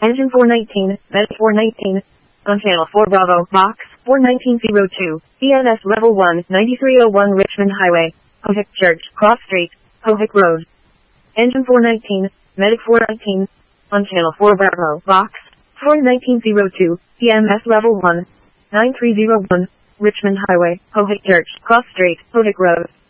Engine 419, Medic 419. On Channel 4 Bravo, Box 41902, ENS Level 1, 9301 Richmond Highway, Hohick Church, Cross Street, Hohick Road. Engine 419, Medic 419. On Channel 4 Bravo, Box 41902, EMS Level 1, 9301, Richmond Highway, Hohick Church, Cross Street, Hohick Road.